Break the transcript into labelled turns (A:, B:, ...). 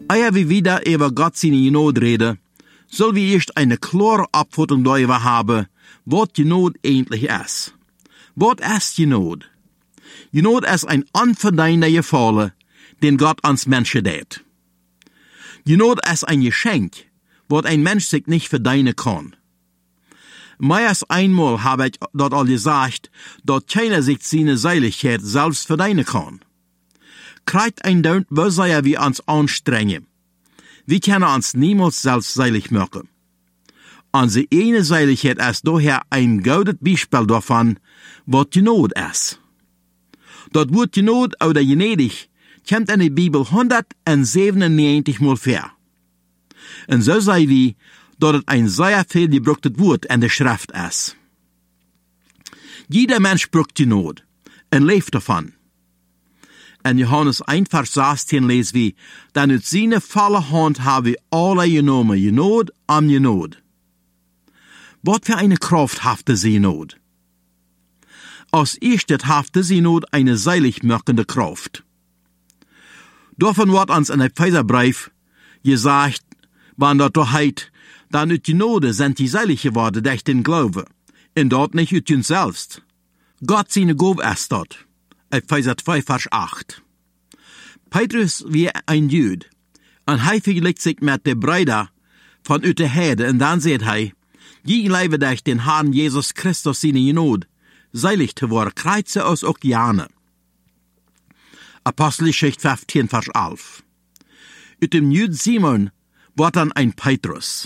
A: Ehe wir wieder über Gott seine Genot reden, soll wir erst eine klare Abwürdigung darüber haben, was Genot eigentlich ist. Was ist Genot? Genot ist ein unverdienter Gefallen, den Gott ans Menschen tät. Genot ist ein Geschenk, was ein Mensch sich nicht verdienen kann. Mehr als einmal habe ich dort all gesagt, dass keiner sich seine Seiligkeit selbst verdienen kann. Kriegt ein Dönt, wo sehr wir uns anstrengen. Wir können uns niemals selbst seilig machen. Unsere eine Seiligkeit ist daher ein gutes Beispiel davon, was Genot ist. Das Wort Genot oder gnädig kommt in der Bibel 197 Mal vor. Und so sei wie, dass es ein sehr viel gebrauchtes Wort in der Schrift ist. Jeder Mensch braucht Genot und lebt davon. In Johannes 1, Vers 16 lesen wir, denn uit seine volle Hand haben wir alle genommen, Genot an Genot. Was für eine Kraft hafte sie Not? Als erstes hafte sie Not eine seiligmachende Kraft. Davon wird uns in der Epheserbrief gesagt, wann dort doch heit, dann ut die Gnade sind die seilig geworden durch den Glaube, und dort nicht ut uns selbst. Gott seine Gabe ist dort. Epheser 2, Vers 8. Petrus wie ein Jude, und er vergleicht sich mit der Brüder von ut der Herde, und dann sagt er, je lebe durch den Herrn Jesus Christus seine Gnade, seilig zu worden, kreuze aus auch gerne. Apostelgeschichte 15, Vers 11. Ut dem Jude Simon wird dann ein Petrus.